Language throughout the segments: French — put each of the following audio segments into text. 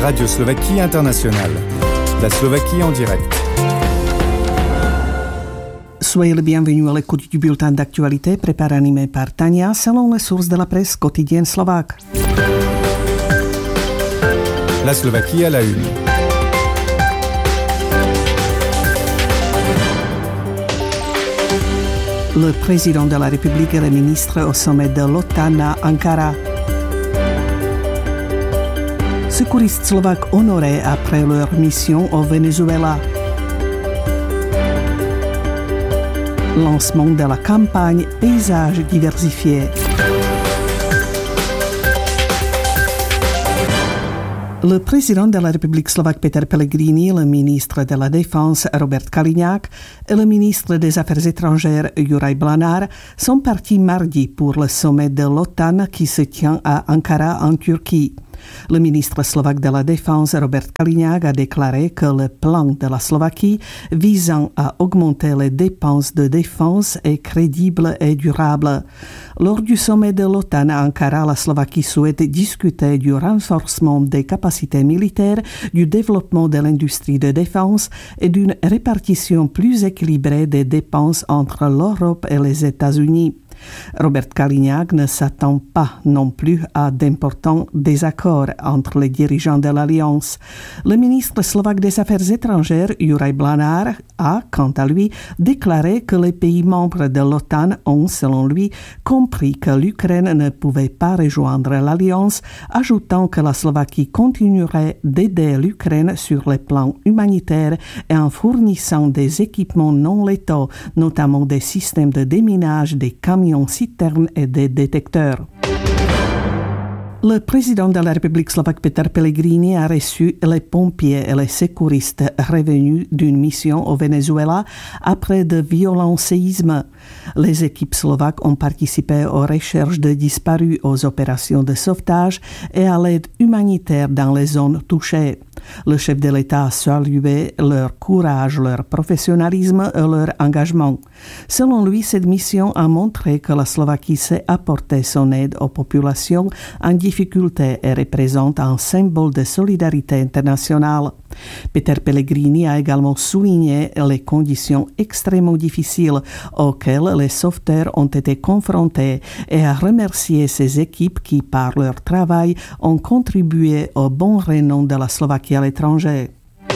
Radio Slovaquie Internationale. La Slovaquie en direct. Soyez le bienvenu à l'écoute du bulletin d'actualité préparé animé par Tania selon les sources de la presse quotidienne slovaque. La Slovaquie à la une. Le président de la République et les ministres au sommet de l'OTAN à Ankara. Secouristes slovaques honorés après leur mission au Venezuela. Lancement de la campagne Paysage diversifié. Le président de la République slovaque Peter Pellegrini, le ministre de la Défense Robert Kaliňák et le ministre des Affaires étrangères Juraj Blanár sont partis mardi pour le sommet de l'OTAN qui se tient à Ankara en Turquie. Le ministre slovaque de la Défense, Robert Kaliňák, a déclaré que le plan de la Slovaquie visant à augmenter les dépenses de défense est crédible et durable. Lors du sommet de l'OTAN à Ankara, la Slovaquie souhaite discuter du renforcement des capacités militaires, du développement de l'industrie de défense et d'une répartition plus équilibrée des dépenses entre l'Europe et les États-Unis. Robert Kaliňák ne s'attend pas non plus à d'importants désaccords entre les dirigeants de l'Alliance. Le ministre slovaque des Affaires étrangères, Juraj Blanár, a, quant à lui, déclaré que les pays membres de l'OTAN ont, selon lui, compris que l'Ukraine ne pouvait pas rejoindre l'Alliance, ajoutant que la Slovaquie continuerait d'aider l'Ukraine sur les plans humanitaires et en fournissant des équipements non létaux, notamment des systèmes de déminage des camions citernes et des détecteurs. Le président de la République slovaque Peter Pellegrini a reçu les pompiers et les secouristes revenus d'une mission au Venezuela après de violents séismes. Les équipes slovaques ont participé aux recherches de disparus, aux opérations de sauvetage et à l'aide humanitaire dans les zones touchées. Le chef de l'État a salué leur courage, leur professionnalisme et leur engagement. Selon lui, cette mission a montré que la Slovaquie sait apporter son aide aux populations en difficulté et représente un symbole de solidarité internationale. Peter Pellegrini a également souligné les conditions extrêmement difficiles auxquelles les sauveteurs ont été confrontés et a remercié ses équipes qui, par leur travail, ont contribué au bon renom de la Slovaquie à l'étranger.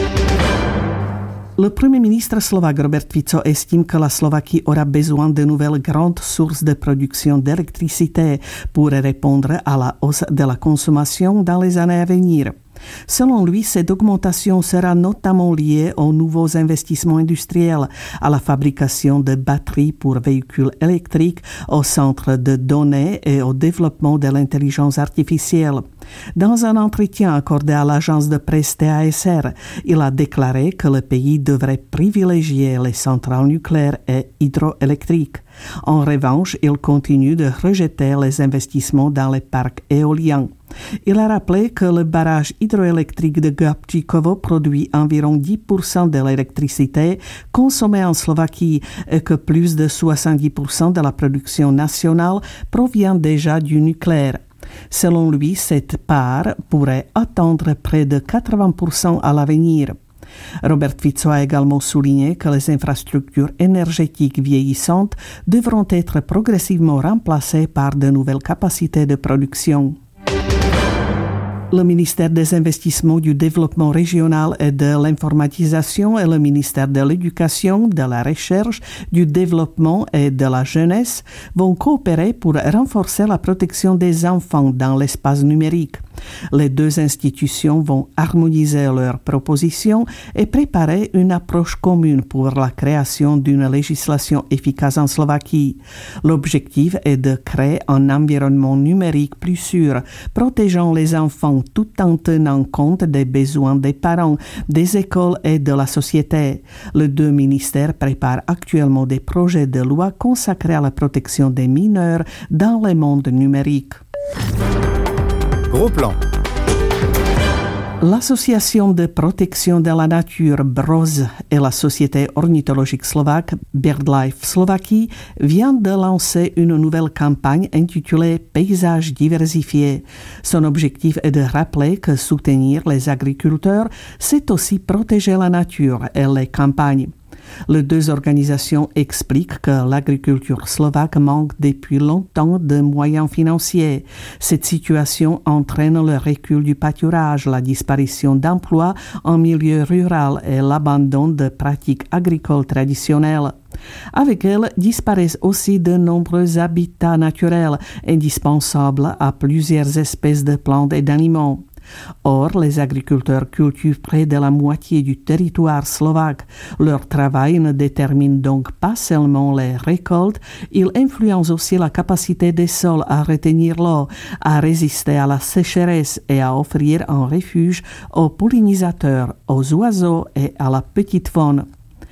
Le Premier ministre slovaque Robert Fico estime que la Slovaquie aura besoin de nouvelles grandes sources de production d'électricité pour répondre à la hausse de la consommation dans les années à venir. Selon lui, cette augmentation sera notamment liée aux nouveaux investissements industriels, à la fabrication de batteries pour véhicules électriques, au centre de données et au développement de l'intelligence artificielle. Dans un entretien accordé à l'agence de presse TASR, il a déclaré que le pays devrait privilégier les centrales nucléaires et hydroélectriques. En revanche, il continue de rejeter les investissements dans les parcs éoliens. Il a rappelé que le barrage hydroélectrique de Gabčíkovo produit environ 10% de l'électricité consommée en Slovaquie et que plus de 70% de la production nationale provient déjà du nucléaire. Selon lui, cette part pourrait atteindre près de 80% à l'avenir. Robert Fico a également souligné que les infrastructures énergétiques vieillissantes devront être progressivement remplacées par de nouvelles capacités de production. Le ministère des Investissements, du Développement régional et de l'Informatisation et le ministère de l'Éducation, de la Recherche, du Développement et de la Jeunesse vont coopérer pour renforcer la protection des enfants dans l'espace numérique. Les deux institutions vont harmoniser leurs propositions et préparer une approche commune pour la création d'une législation efficace en Slovaquie. L'objectif est de créer un environnement numérique plus sûr, protégeant les enfants tout en tenant compte des besoins des parents, des écoles et de la société. Les deux ministères préparent actuellement des projets de loi consacrés à la protection des mineurs dans le monde numérique. Gros plan. L'association de protection de la nature BROZ et la société ornithologique slovaque BirdLife Slovaquie vient de lancer une nouvelle campagne intitulée Paysages diversifiés. Son objectif est de rappeler que soutenir les agriculteurs, c'est aussi protéger la nature et les campagnes. Les deux organisations expliquent que l'agriculture slovaque manque depuis longtemps de moyens financiers. Cette situation entraîne le recul du pâturage, la disparition d'emplois en milieu rural et l'abandon de pratiques agricoles traditionnelles. Avec elle, disparaissent aussi de nombreux habitats naturels indispensables à plusieurs espèces de plantes et d'animaux. Or, les agriculteurs cultivent près de la moitié du territoire slovaque. Leur travail ne détermine donc pas seulement les récoltes, il influence aussi la capacité des sols à retenir l'eau, à résister à la sécheresse et à offrir un refuge aux pollinisateurs, aux oiseaux et à la petite faune.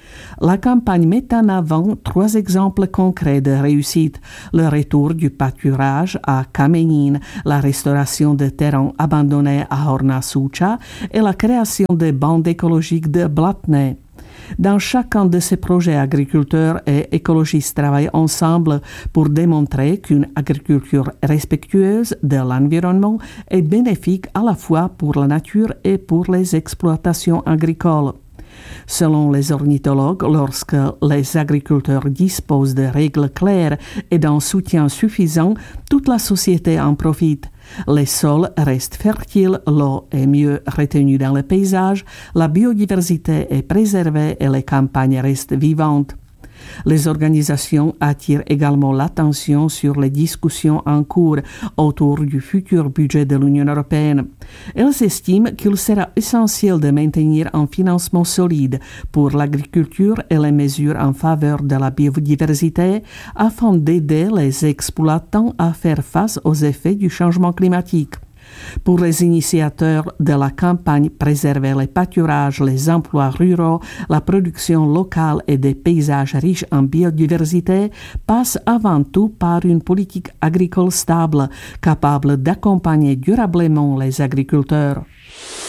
La campagne met en avant 3 exemples concrets de réussite. Le retour du pâturage à Kamenín, la restauration de terrains abandonnés à Horná Súča et la création de bandes écologiques de Blatné. Dans chacun de ces projets, agriculteurs et écologistes travaillent ensemble pour démontrer qu'une agriculture respectueuse de l'environnement est bénéfique à la fois pour la nature et pour les exploitations agricoles. Selon les ornithologues, lorsque les agriculteurs disposent de règles claires et d'un soutien suffisant, toute la société en profite. Les sols restent fertiles, l'eau est mieux retenue dans le paysage, la biodiversité est préservée et les campagnes restent vivantes. Les organisations attirent également l'attention sur les discussions en cours autour du futur budget de l'Union européenne. Elles estiment qu'il sera essentiel de maintenir un financement solide pour l'agriculture et les mesures en faveur de la biodiversité afin d'aider les exploitants à faire face aux effets du changement climatique. Pour les initiateurs de la campagne, préserver les pâturages, les emplois ruraux, la production locale et des paysages riches en biodiversité passe avant tout par une politique agricole stable, capable d'accompagner durablement les agriculteurs.